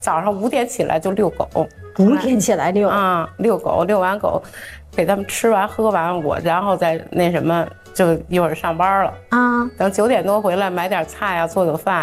早上5点起来就遛狗 ，5点起来遛啊，遛狗，遛完狗，给他们吃完喝完，我然后再那什么，就一会儿上班了啊。 等9点多回来买点菜啊，做饭。